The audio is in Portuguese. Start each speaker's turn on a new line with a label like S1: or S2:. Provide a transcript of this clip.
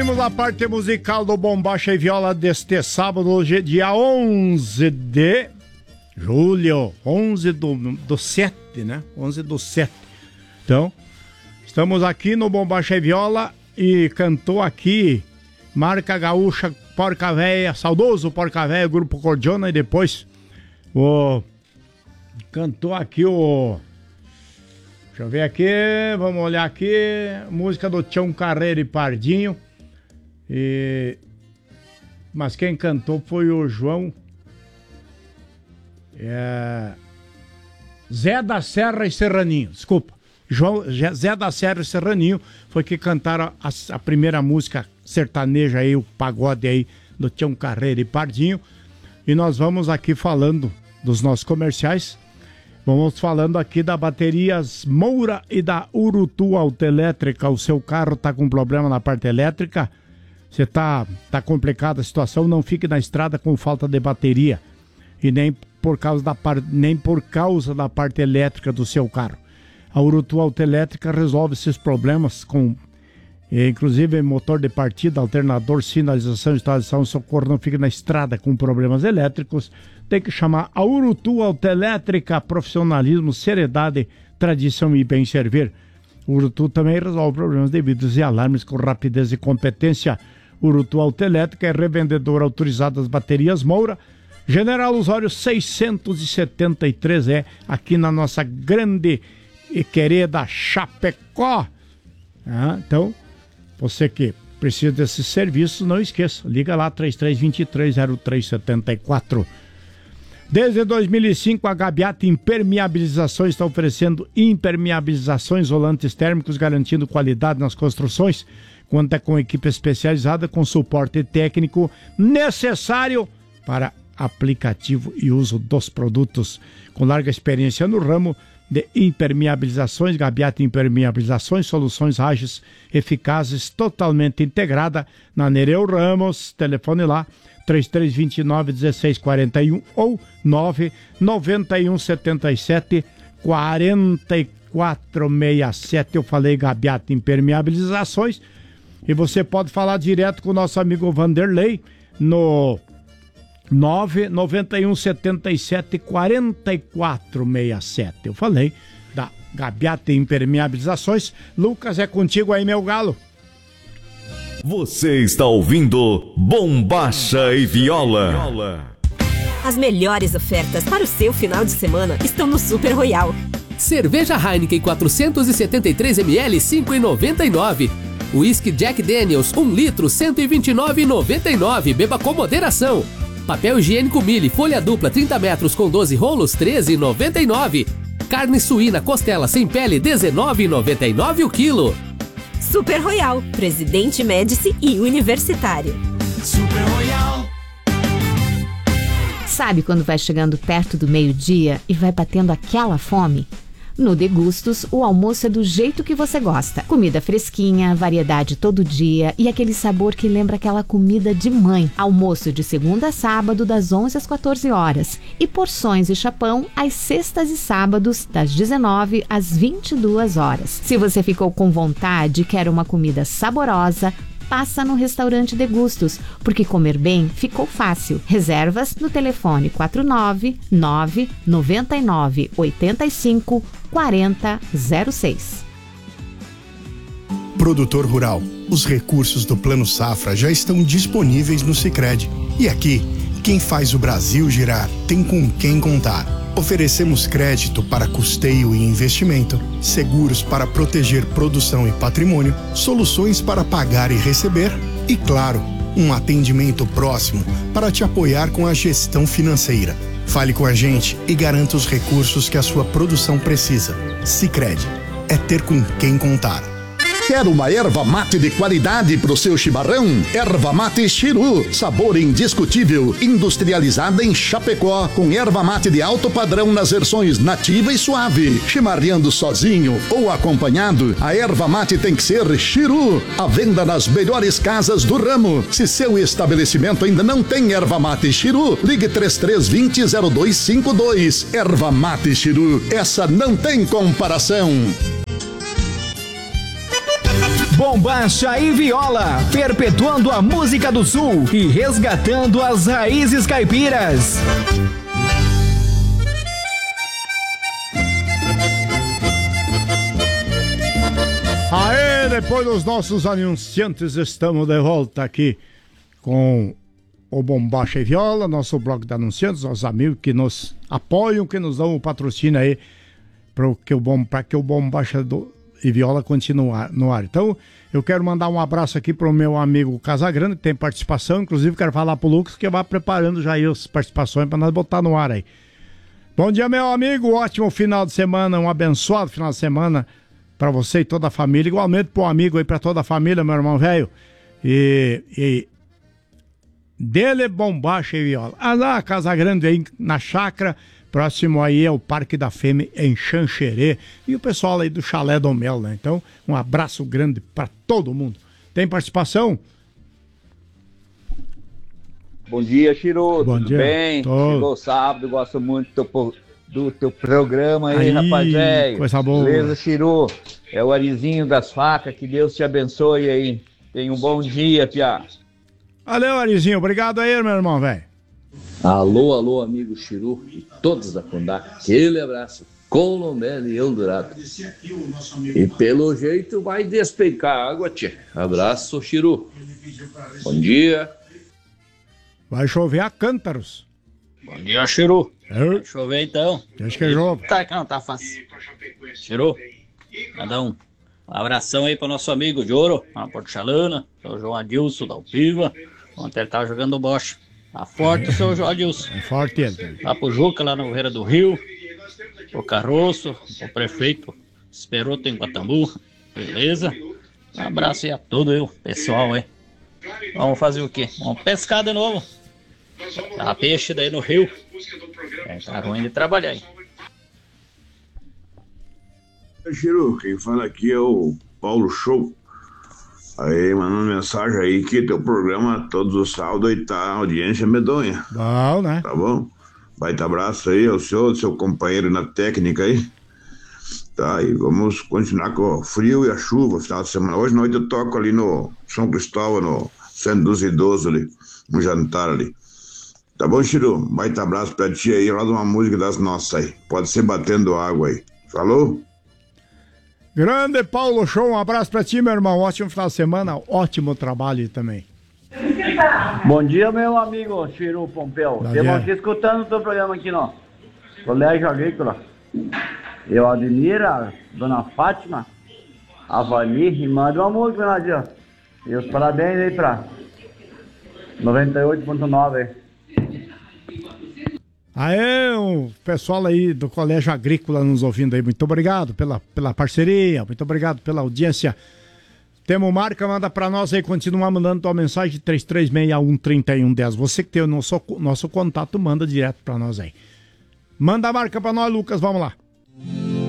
S1: Vamos à parte musical do Bombacha e Viola deste sábado, hoje dia 11 de julho, 11 do 7, né? 11 do 7. Então, estamos aqui no Bombacha e Viola e cantou aqui Marca Gaúcha, Porca Véia, saudoso Porca Véia, Grupo Cordiona, e depois cantou aqui deixa eu ver aqui, vamos olhar aqui, música do Tião Carreiro e Pardinho. Mas quem cantou foi o João Zé da Serra e Serraninho, desculpa. Zé da Serra e Serraninho foi que cantaram a primeira música sertaneja aí, o pagode aí do Tião Carreiro e Pardinho. E nós vamos aqui falando dos nossos comerciais. Vamos falando aqui da Baterias Moura e da Urutu Autoelétrica. O seu carro está com problema na parte elétrica? Você tá complicada a situação? Não fique na estrada com falta de bateria e nem por causa da parte elétrica do seu carro. A Urutu Autoelétrica resolve esses problemas com, inclusive, motor de partida, alternador, sinalização, instalação, socorro. Não fique na estrada com problemas elétricos. Tem que chamar a Urutu Autoelétrica. Profissionalismo, seriedade, tradição e bem servir. O Urutu também resolve problemas de vidros e alarmes com rapidez e competência. Urutu Autoelétrica é revendedora autorizada das Baterias Moura, General Osório 673, aqui na nossa grande e querida Chapecó. Então, você que precisa desses serviços, não esqueça, liga lá 3323-0374. Desde 2005, a Gabiata Impermeabilizações está oferecendo impermeabilizações isolantes térmicos, garantindo qualidade nas construções. Conta com equipe especializada com suporte técnico necessário para aplicativo e uso dos produtos. Com larga experiência no ramo de impermeabilizações, Gabiata Impermeabilizações, soluções ágeis, eficazes, totalmente integrada na Nereu Ramos. Telefone lá 3329-1641 ou 99177-4467. Eu falei Gabiata Impermeabilizações. E você pode falar direto com o nosso amigo Vanderlei no 99177-4467. Eu falei da Gabiata Impermeabilizações. Lucas, é contigo aí, meu galo.
S2: Você está ouvindo Bombacha e Viola.
S3: As melhores ofertas para o seu final de semana estão no Super Royal.
S4: Cerveja Heineken 473ml, 5,99. Whisky Jack Daniels, 1 litro, 129,99. Beba com moderação. Papel higiênico Mille, folha dupla, 30 metros com 12 rolos, 13,99. Carne suína costela sem pele, 19,99 o quilo.
S3: Super Royal, Presidente Médici e Universitário.
S5: Super Royal.
S6: Sabe quando vai chegando perto do meio-dia e vai batendo aquela fome? No Degustos, o almoço é do jeito que você gosta. Comida fresquinha, variedade todo dia e aquele sabor que lembra aquela comida de mãe. Almoço de segunda a sábado, das 11 às 14 horas. E porções e chapão às sextas e sábados, das 19 às 22 horas. Se você ficou com vontade e quer uma comida saborosa, passa no restaurante Degustos, porque comer bem ficou fácil. Reservas no telefone 499-9985-4006.
S7: Produtor rural, os recursos do Plano Safra já estão disponíveis no Sicredi. E aqui, quem faz o Brasil girar tem com quem contar. Oferecemos crédito para custeio e investimento, seguros para proteger produção e patrimônio, soluções para pagar e receber e, claro, um atendimento próximo para te apoiar com a gestão financeira. Fale com a gente e garanta os recursos que a sua produção precisa. Sicredi, é ter com quem contar.
S8: Quer uma erva mate de qualidade pro seu chimarrão? Erva mate Chiru, sabor indiscutível, industrializada em Chapecó, com erva mate de alto padrão nas versões nativa e suave. Chimarreando sozinho ou acompanhado, a erva mate tem que ser Chiru, à venda nas melhores casas do ramo. Se seu estabelecimento ainda não tem erva mate Chiru, ligue 3320-0252. Erva mate Chiru, essa não tem comparação.
S9: Bombacha e Viola, perpetuando a música do Sul e resgatando as raízes caipiras.
S1: Aê, depois dos nossos anunciantes, estamos de volta aqui com o Bombacha e Viola, nosso bloco de anunciantes, nossos amigos que nos apoiam, que nos dão o patrocínio aí para que o Bombacha e Viola continue no ar. Então, eu quero mandar um abraço aqui para o meu amigo Casagrande, que tem participação, inclusive quero falar para o Lucas que vai preparando já aí as participações para nós botar no ar aí. Bom dia, meu amigo, ótimo final de semana, um abençoado final de semana para você e toda a família, igualmente pro amigo aí, para toda a família, meu irmão velho. E dele Bombacha e Viola. Lá, Casagrande aí na chácara, próximo aí é o Parque da Fêmea em Xanxerê. E o pessoal aí do Chalé do Mel, né? Então, um abraço grande para todo mundo. Tem participação?
S10: Bom dia, Chiru.
S1: Bom
S10: Tudo
S1: dia.
S10: bem? Chegou sábado, gosto muito do teu programa aí, rapaz velho.
S1: Coisa boa.
S10: Beleza, Chiru? É o Arizinho das Facas, que Deus te abençoe aí. Tenha um bom dia, piá.
S1: Valeu, Arizinho. Obrigado aí, meu irmão, velho.
S11: Alô, amigo Chiru e todos da Condá. Aquele abraço. Colombela e Eldorado. E pelo jeito vai despencar a água, tia. Abraço, Chiru. Bom dia.
S1: Vai chover a cântaros.
S12: Bom dia, Chiru. Vai chover então.
S1: Acho que é jogo.
S12: Tá, que não tá fácil. Chiru, manda um abração aí pro nosso amigo Joro, lá na Porto Chalana, o João Adilson da Alpiva. Ontem ele tava jogando bocha. Tá forte o seu João Adilson.
S1: É forte ele.
S12: Lá pro Juca, lá no Beira do Rio. O Carroço, o prefeito Esperoto em Guatambu. Beleza? Um abraço aí a todo o pessoal aí. Vamos fazer o quê? Vamos pescar de novo. Tá peixe daí no rio. Tá ruim de trabalhar aí.
S13: Chiru, quem fala aqui é o Paulo Show. Aí, mandando mensagem aí que teu programa todos os sábados aí tá audiência medonha.
S1: Bom, né?
S13: Tá bom? Baita abraço aí ao seu companheiro na técnica aí. Tá, e vamos continuar com o frio e a chuva final de semana. Hoje à noite eu toco ali no São Cristóvão, no Centro dos Idosos ali, um jantar ali. Tá bom, Chiru? Baita abraço pra ti aí, roda uma música das nossas aí. Pode ser batendo água aí. Falou?
S1: Grande Paulo Show, um abraço pra ti, meu irmão. Ótimo final de semana, ótimo trabalho também.
S14: Bom dia, meu amigo Chiru Pompeu. Estamos aqui escutando o teu programa aqui no Colégio Agrícola. Eu admiro a Dona Fátima, a Vani, e manda uma música, Nadia. E os parabéns aí pra 98.9 aí.
S1: Aê, o pessoal aí do Colégio Agrícola nos ouvindo aí, muito obrigado pela parceria, muito obrigado pela audiência. Temos marca, manda pra nós aí, continua mandando tua mensagem 3361-3110. Você que tem o nosso contato, manda direto pra nós aí. Manda a marca pra nós, Lucas, vamos lá.